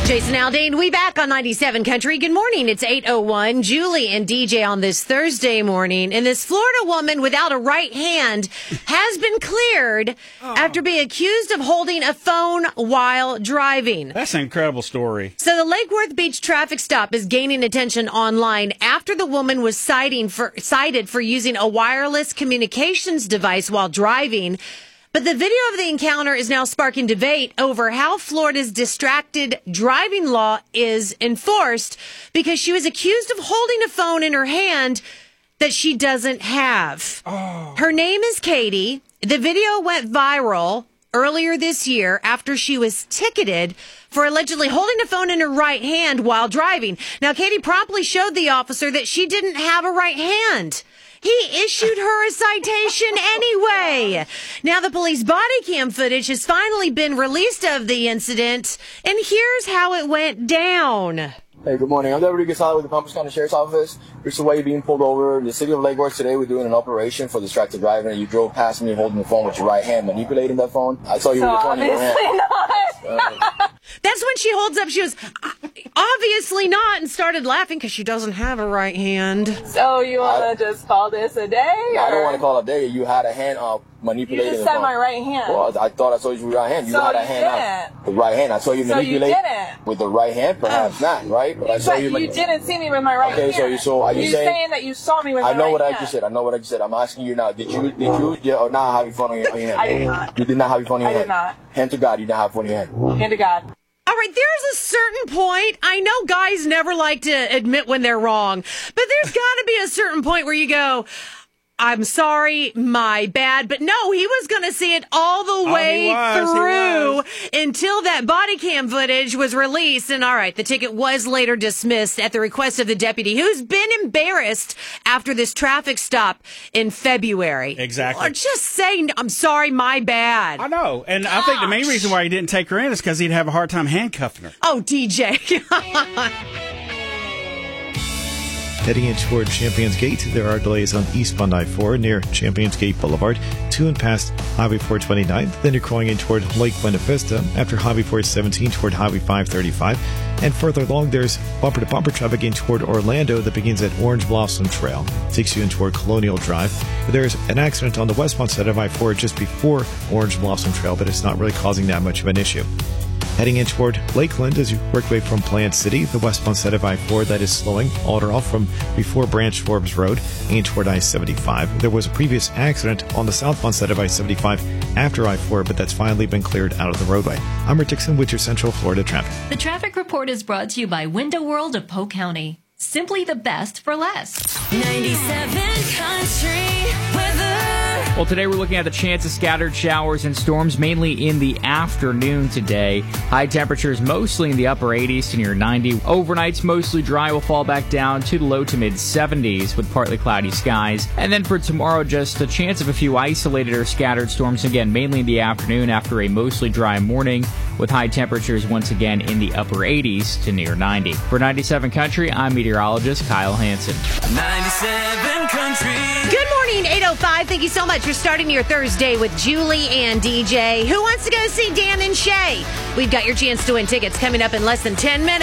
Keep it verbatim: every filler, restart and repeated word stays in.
Jason Aldean, we back on ninety-seven Country. Good morning. It's eight oh one. Julie and D J on this Thursday morning. And this Florida woman without a right hand has been cleared oh. after being accused of holding a phone while driving. That's an incredible story. So the Lake Worth Beach traffic stop is gaining attention online after the woman was citing for, cited for using a wireless communications device while driving. But the video of the encounter is now sparking debate over how Florida's distracted driving law is enforced because she was accused of holding a phone in her hand that she doesn't have. Oh. Her name is Katie. The video went viral earlier this year after she was ticketed for allegedly holding a phone in her right hand while driving. Now, Katie promptly showed the officer that she didn't have a right hand. He issued her a citation anyway. Now the police body cam footage has finally been released of the incident, and here's how it went down. Hey, good morning. I'm Deputy Gasala with the Palm Beach County Sheriff's Office. Here's the way you're being pulled over. The city of Lake Worth today, we're doing an operation for distracted driving. You drove past me holding the phone with your right hand, manipulating that phone. I saw you so with the phone in your hand. Obviously not. Uh, That's when she holds up. She was obviously not and started laughing because she doesn't have a right hand. So you want to just call this a day? No, I don't want to call it a day. You had a hand up manipulating You just the said phone. my right hand. Well, I thought I saw you with your right hand. You so had a you hand didn't. out. The right hand. I saw you so manipulate you didn't. with the right hand. Perhaps not, right? But I saw but you. you didn't see me with my right okay, hand. Okay, so you so are you You're saying, saying that you saw me with my I know right what hand. I just said. I know what I just said. I'm asking you now. Did you did you yeah, or not have your phone on your, on your hand? I did not. You did not have your phone on your I hand. did not. Hand to God, you didn't have your phone on your hand. Hand to God. All right, there's a certain point. I know guys never like to admit when they're wrong, but there's got to be a certain point where you go, I'm sorry, my bad. But no, he was going to see it all the way oh, was, through until that body cam footage was released. And all right, the ticket was later dismissed at the request of the deputy, who's been embarrassed after this traffic stop in February. Exactly. Or just saying, I'm sorry, my bad. I know. And Gosh. I think the main reason why he didn't take her in is because he'd have a hard time handcuffing her. Oh, D J. Heading in toward Champions Gate, there are delays on eastbound I four near Champions Gate Boulevard, to and past Highway four twenty-nine. Then you're going in toward Lake Buena Vista after Highway four seventeen toward Highway five thirty-five. And further along, there's bumper-to-bumper traffic in toward Orlando that begins at Orange Blossom Trail. Takes you in toward Colonial Drive. There's an accident on the westbound side of I four just before Orange Blossom Trail, but it's not really causing that much of an issue. Heading in toward Lakeland as you work away from Plant City, the westbound side of I four that is slowing, alter off from before Branch Forbes Road and toward I seventy-five. There was a previous accident on the southbound side of I seventy-five after I four, but that's finally been cleared out of the roadway. I'm Rick Dixon with your Central Florida traffic. The traffic report is brought to you by Window World of Polk County. Simply the best for less. ninety-seven Country Weather. Well, today we're looking at the chance of scattered showers and storms, mainly in the afternoon today. High temperatures mostly in the upper eighties to near ninety. Overnights mostly dry, will fall back down to the low to mid seventies with partly cloudy skies. And then for tomorrow, just a chance of a few isolated or scattered storms, again, mainly in the afternoon after a mostly dry morning, with high temperatures once again in the upper eighties to near ninety. For ninety-seven Country, I'm meteorologist Kyle Hansen. ninety-seven Country. Good morning, eight oh five. Thank you so much for starting your Thursday with Julie and D J. Who wants to go see Dan and Shay? We've got your chance to win tickets coming up in less than ten minutes.